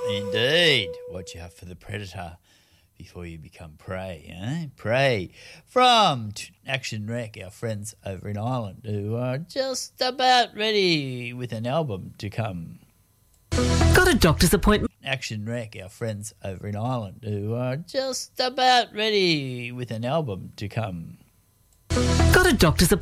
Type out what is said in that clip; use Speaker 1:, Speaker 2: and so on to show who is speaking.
Speaker 1: Indeed. Watch out for the predator before you become prey, eh? Prey. From Action Rec, our friends over in Ireland, who are just about ready with an album to come.
Speaker 2: Got a doctor's appointment?
Speaker 1: Action Rec, our friends over in Ireland, who are just about ready with an album to come.
Speaker 2: Got a doctor's appointment?